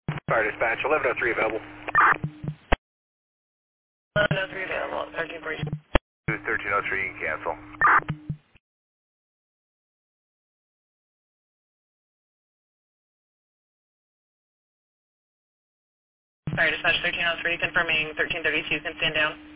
Fire dispatch, 1103 available. 1103 available, 1342. 1303, you can cancel. Fire dispatch 1303, confirming 1332 can stand down.